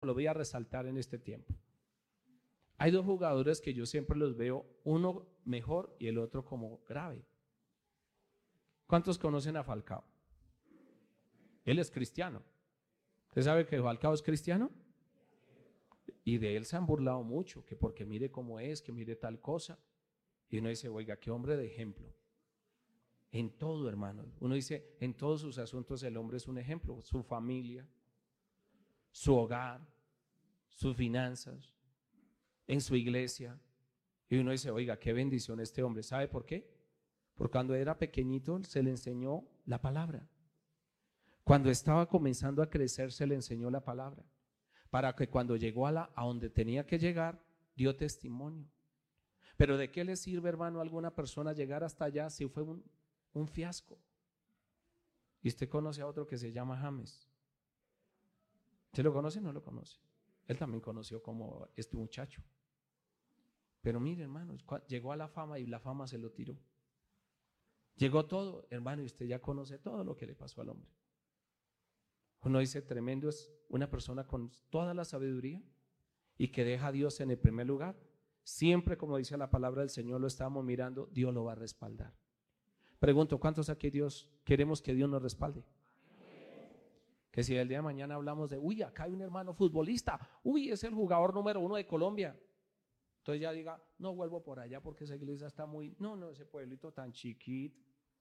lo voy a resaltar en este tiempo. Hay dos jugadores que yo siempre los veo, uno mejor y el otro como grave. ¿Cuántos conocen a Falcao? Él es cristiano. ¿Usted sabe que Falcao es cristiano? Y de él se han burlado mucho, que porque mire cómo es, que mire tal cosa. Y uno dice, oiga, qué hombre de ejemplo. En todo, hermano. Uno dice, en todos sus asuntos el hombre es un ejemplo. Su familia, su hogar, sus finanzas, en su iglesia. Y uno dice, oiga, qué bendición este hombre. ¿Sabe por qué? Porque cuando era pequeñito se le enseñó la palabra. Cuando estaba comenzando a crecer se le enseñó la palabra. Para que cuando llegó a donde tenía que llegar, dio testimonio. Pero ¿de qué le sirve, hermano, a alguna persona llegar hasta allá si fue un fiasco? Y usted conoce a otro que se llama James. ¿Usted lo conoce o no lo conoce? Él también conoció como este muchacho. Pero mire, hermano, llegó a la fama y la fama se lo tiró. Llegó todo, hermano, y usted ya conoce todo lo que le pasó al hombre. Uno dice, tremendo es una persona con toda la sabiduría y que deja a Dios en el primer lugar. Siempre, como dice la palabra del Señor, lo estamos mirando, Dios lo va a respaldar. Pregunto, ¿cuántos aquí queremos que Dios nos respalde? Que si el día de mañana hablamos de, uy, acá hay un hermano futbolista, uy, es el jugador número 1 de Colombia. Entonces ya diga, no vuelvo por allá porque esa iglesia está muy, no, ese pueblito tan chiquito.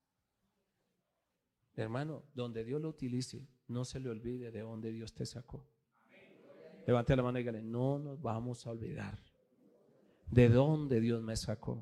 Hermano, donde Dios lo utilice, no se le olvide de dónde Dios te sacó. Levante la mano y dígale, no nos vamos a olvidar de dónde Dios me sacó.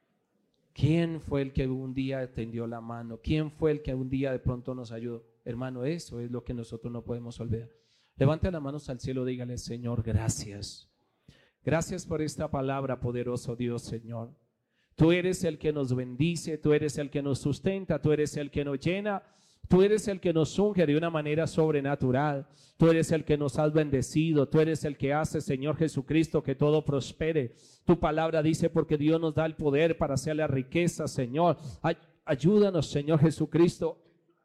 ¿Quién fue el que un día tendió la mano? ¿Quién fue el que un día de pronto nos ayudó? Hermano, eso es lo que nosotros no podemos olvidar. Levante las manos al cielo, dígale, Señor, gracias. Gracias por esta palabra, poderoso Dios, Señor. Tú eres el que nos bendice, tú eres el que nos sustenta, tú eres el que nos llena. Tú eres el que nos unge de una manera sobrenatural. Tú eres el que nos has bendecido. Tú eres el que hace, Señor Jesucristo, que todo prospere. Tu palabra dice, porque Dios nos da el poder para hacer la riqueza, Señor. Ayúdanos, Señor Jesucristo.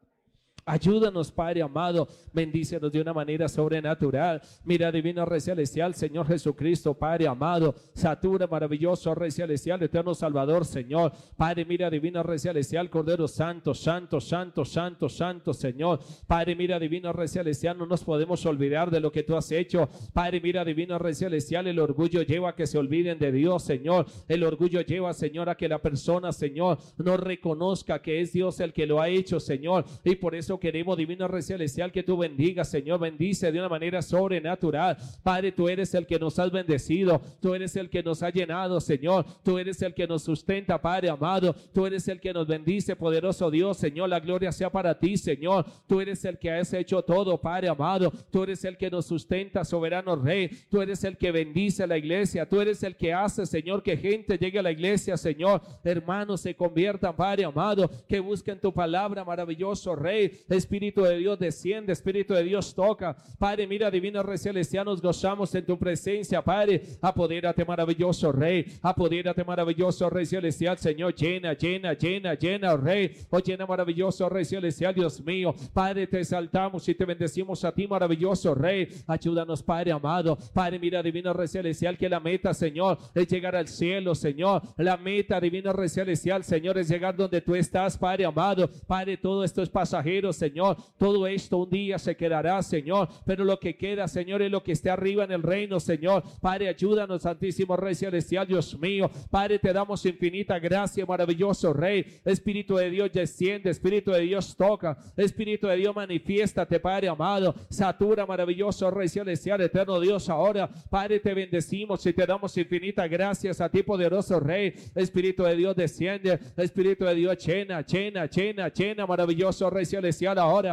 Ayúdanos, Padre amado, bendícenos de una manera sobrenatural. Mira, divino Rey Celestial, Señor Jesucristo, Padre amado, satura, maravilloso Rey Celestial, eterno Salvador, Señor. Padre, mira, divino Rey Celestial, Cordero Santo, Santo, Santo, Santo, Santo, Señor. Padre, mira, divino Rey Celestial, no nos podemos olvidar de lo que tú has hecho. Padre, mira, divino Rey Celestial, el orgullo lleva a que se olviden de Dios, Señor. El orgullo lleva, Señor, a que la persona, Señor, no reconozca que es Dios el que lo ha hecho, Señor. Y por eso queremos, divino Rey Celestial, que tú bendigas, Señor, bendice de una manera sobrenatural. Padre, tú eres el que nos has bendecido, tú eres el que nos ha llenado, Señor, tú eres el que nos sustenta, Padre amado, tú eres el que nos bendice, poderoso Dios, Señor, la gloria sea para ti, Señor, tú eres el que has hecho todo, Padre amado, tú eres el que nos sustenta, soberano Rey, tú eres el que bendice a la iglesia, tú eres el que hace, Señor, que gente llegue a la iglesia, Señor, hermanos se conviertan, Padre amado, que busquen tu palabra, maravilloso Rey. Espíritu de Dios desciende, Espíritu de Dios toca. Padre, mira, divino Rey Celestial, nos gozamos en tu presencia, Padre. Apodérate, maravilloso Rey. Apodérate, maravilloso Rey Celestial, Señor. Llena, llena, llena, llena, Rey. Oh, llena, maravilloso Rey Celestial, Dios mío. Padre, te exaltamos y te bendecimos a ti, maravilloso Rey. Ayúdanos, Padre amado. Padre, mira, divino Rey Celestial, que la meta, Señor, es llegar al cielo, Señor. La meta, divino Rey Celestial, Señor, es llegar donde tú estás, Padre amado. Padre, todo esto es pasajero, Señor, todo esto un día se quedará, Señor, pero lo que queda, Señor, es lo que esté arriba en el reino, Señor. Padre, ayúdanos, Santísimo Rey Celestial, Dios mío. Padre, te damos infinita gracia, maravilloso Rey. Espíritu de Dios desciende, Espíritu de Dios toca, Espíritu de Dios manifiéstate, Padre amado. Satura, maravilloso Rey Celestial, eterno Dios, ahora, Padre, te bendecimos y te damos infinita gracias a ti, poderoso Rey. Espíritu de Dios desciende, Espíritu de Dios llena, llena, llena, llena, maravilloso Rey Celestial, ahora.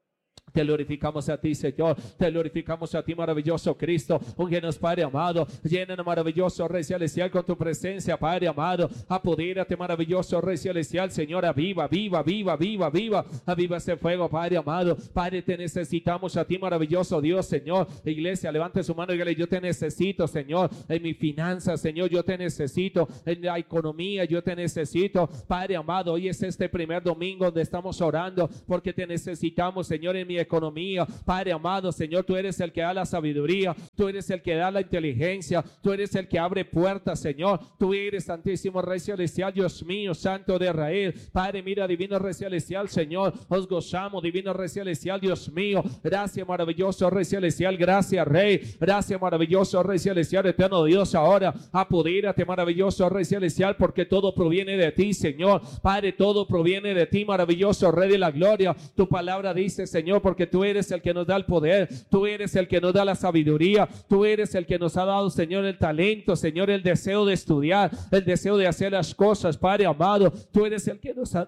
Te glorificamos a ti, Señor. Te glorificamos a ti, maravilloso Cristo. Úngenos, Padre amado. Llénanos, maravilloso Rey Celestial, con tu presencia, Padre amado. Apodérate, maravilloso Rey Celestial, Señor. Aviva, viva, viva, viva, viva. Aviva ese fuego, Padre amado. Padre, te necesitamos a ti, maravilloso Dios, Señor. Iglesia, levante su mano y dígale, yo te necesito, Señor. En mi finanzas, Señor, yo te necesito. En la economía, yo te necesito. Padre amado, hoy es este primer domingo donde estamos orando porque te necesitamos, Señor, en mi economía. Padre amado, Señor, tú eres el que da la sabiduría, tú eres el que da la inteligencia, tú eres el que abre puertas, Señor. Tú eres Santísimo Rey Celestial, Dios mío, Santo de Israel. Padre, mira, Divino Rey Celestial, Señor, os gozamos, Divino Rey Celestial, Dios mío. Gracias, maravilloso Rey Celestial, gracias, Rey. Gracias, maravilloso Rey Celestial, eterno Dios. Ahora apodérate, maravilloso Rey Celestial, porque todo proviene de ti, Señor. Padre, todo proviene de ti, maravilloso Rey de la gloria. Tu palabra dice, Señor, porque tú eres el que nos da el poder, tú eres el que nos da la sabiduría, tú eres el que nos ha dado, Señor, el talento, Señor, el deseo de estudiar, el deseo de hacer las cosas. Padre amado, tú eres el que nos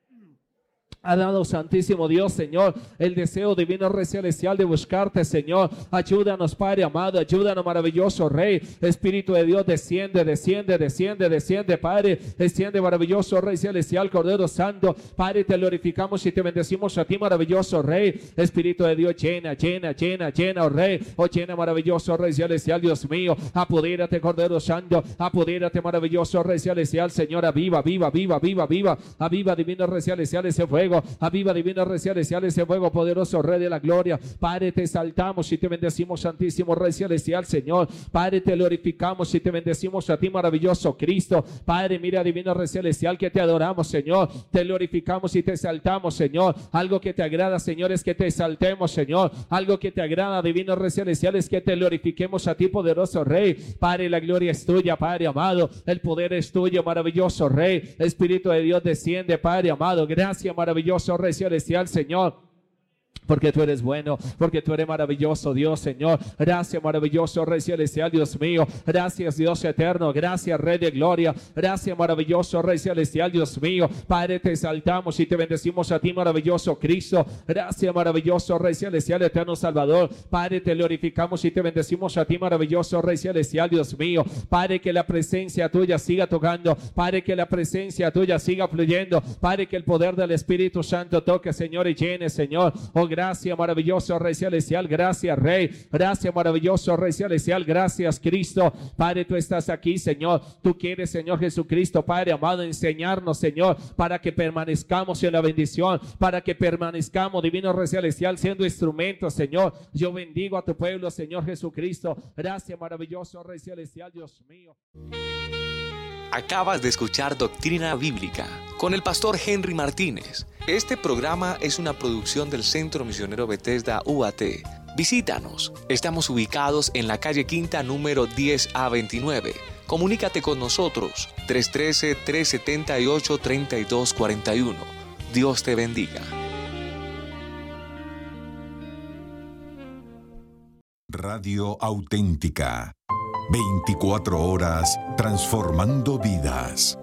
ha dado, Santísimo Dios, Señor, el deseo, Divino Rey Celestial, de buscarte, Señor. Ayúdanos, Padre amado, ayúdanos, maravilloso Rey. Espíritu de Dios, desciende, desciende, desciende, desciende, Padre, desciende, maravilloso Rey Celestial, Cordero Santo. Padre, te glorificamos y te bendecimos a ti, maravilloso Rey. Espíritu de Dios, llena, llena, llena, llena, oh Rey, oh llena, maravilloso Rey Celestial, Dios mío. Apodérate, Cordero Santo, apodérate, maravilloso Rey Celestial, Señor. Aviva, viva, viva, viva, viva, aviva, Divino Rey Celestial, ese fuego. Aviva, Divino Rey Celestial, ese fuego poderoso, Rey de la gloria. Padre, te exaltamos y te bendecimos, Santísimo Rey Celestial, Señor. Padre, te glorificamos y te bendecimos a ti, maravilloso Cristo. Padre, mira, Divino Rey Celestial, que te adoramos, Señor. Te glorificamos y te exaltamos, Señor. Algo que te agrada, Señor, es que te exaltemos, Señor. Algo que te agrada, Divino Rey Celestial, es que te glorifiquemos a ti, poderoso Rey. Padre, la gloria es tuya, Padre amado. El poder es tuyo, maravilloso Rey. Espíritu de Dios, desciende, Padre amado. Gracias, maravilloso Rey Celestial, Señor. Porque tú eres bueno, porque tú eres maravilloso, Dios, Señor. Gracias, maravilloso Rey Celestial, Dios mío. Gracias, Dios eterno. Gracias, Rey de gloria. Gracias, maravilloso Rey Celestial, Dios mío. Padre, te exaltamos y te bendecimos a ti, maravilloso Cristo. Gracias, maravilloso Rey Celestial, eterno Salvador. Padre, te glorificamos y te bendecimos a ti, maravilloso Rey Celestial, Dios mío. Padre, que la presencia tuya siga tocando. Padre, que la presencia tuya siga fluyendo. Padre, que el poder del Espíritu Santo toque, Señor, y llene, Señor. Oh, gracias, maravilloso Rey Celestial. Gracias, Rey. Gracias, maravilloso Rey Celestial. Gracias, Cristo. Padre, tú estás aquí, Señor. Tú quieres, Señor Jesucristo, Padre amado, enseñarnos, Señor, para que permanezcamos en la bendición, para que permanezcamos, Divino Rey Celestial, siendo instrumentos, Señor. Yo bendigo a tu pueblo, Señor Jesucristo. Gracias, maravilloso Rey Celestial, Dios mío. Acabas de escuchar Doctrina Bíblica con el pastor Henry Martínez. Este programa es una producción del Centro Misionero Bethesda UAT. Visítanos. Estamos ubicados en la calle Quinta, número 10A29. Comunícate con nosotros. 313-378-3241. Dios te bendiga. Radio Auténtica. 24 horas transformando vidas.